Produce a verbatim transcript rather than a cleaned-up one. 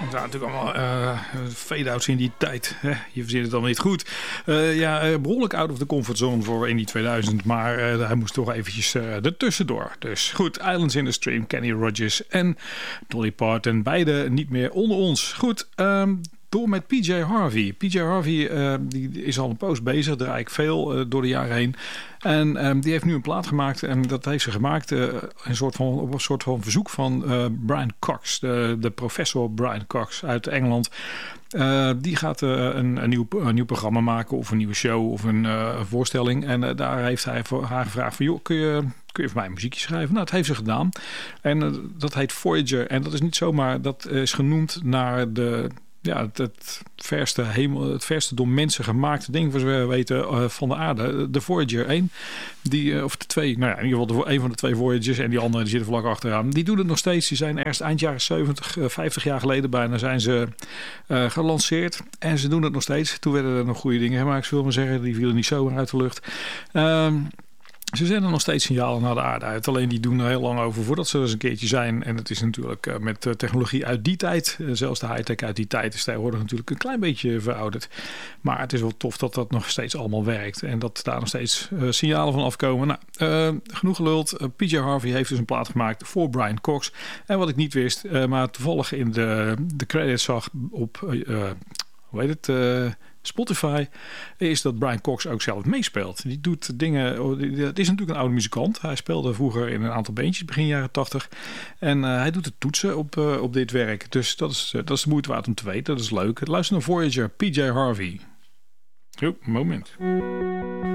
Het waren natuurlijk allemaal uh, fade-outs in die tijd. Hè? Je verzint het allemaal niet goed. Uh, ja, uh, behoorlijk out of the comfort zone voor in die tweeduizend. Maar uh, hij moest toch eventjes uh, ertussendoor. Dus goed, Islands in the Stream, Kenny Rogers en Dolly Parton. Beide niet meer onder ons. Goed, um, door met P J Harvey. P J Harvey uh, die is al een poos bezig. Draai ik veel uh, door de jaren heen. En um, die heeft nu een plaat gemaakt. En dat heeft ze gemaakt uh, een soort van, op een soort van verzoek van uh, Brian Cox. De, de professor Brian Cox uit Engeland. Uh, die gaat uh, een, een, nieuw, een nieuw programma maken. Of een nieuwe show. Of een uh, voorstelling. En uh, daar heeft hij voor haar gevraagd van, joh, kun je... kun je voor mij een muziekje schrijven? Nou, dat heeft ze gedaan. En uh, dat heet Voyager. En dat is niet zomaar, dat is genoemd naar de, ja, het, het, verste hemel, het verste door mensen gemaakte ding, voor zover we weten, uh, van de aarde. De Voyager één. Die, uh, of de twee, nou ja, in ieder geval de, een van de twee Voyagers. En die andere die zitten vlak achteraan. Die doen het nog steeds. Die zijn ergens eind jaren zeventig, uh, vijftig jaar geleden bijna zijn ze uh, gelanceerd. En ze doen het nog steeds. Toen werden er nog goede dingen gemaakt, zullen we maar zeggen. Die vielen niet zomaar uit de lucht. Um, Ze zenden nog steeds signalen naar de aarde uit. Alleen die doen er heel lang over voordat ze er eens een keertje zijn. En het is natuurlijk uh, met uh, technologie uit die tijd. Uh, zelfs de high-tech uit die tijd is tegenwoordig natuurlijk een klein beetje verouderd. Maar het is wel tof dat dat nog steeds allemaal werkt. En dat daar nog steeds uh, signalen van afkomen. Nou, uh, genoeg geluld. Uh, P J Harvey heeft dus een plaat gemaakt voor Brian Cox. En wat ik niet wist, uh, maar toevallig in de, de credits zag op... Uh, hoe heet het... Uh, Spotify, is dat Brian Cox ook zelf meespeelt. Die doet dingen... Het is natuurlijk een oude muzikant. Hij speelde vroeger in een aantal bandjes begin jaren tachtig. En uh, hij doet de toetsen op, uh, op dit werk. Dus dat is, uh, dat is de moeite waard om te weten. Dat is leuk. Luister naar Voyager, P J Harvey. Jo, moment.